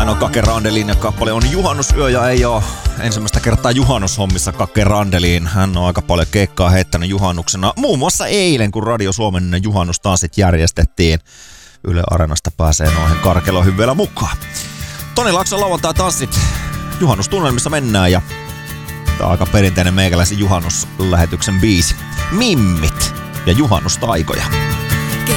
hieno Kake Randelin kappale on Juhannusyö ja ei oo ensimmäistä kertaa juhannushommissa Kake Randeliin. Hän on aika paljon keikkaa heittänyt juhannuksena. Muun muassa eilen, kun Radio Suomen juhannustanssit järjestettiin. Yle Areenasta pääsee noihin karkeloihin vielä mukaan. Toni Laakson lauantai-tanssit. Juhannustunnelmissa mennään ja tää on aika perinteinen meikäläisen juhannuslähetyksen biisi. Mimmit ja juhannustaikoja.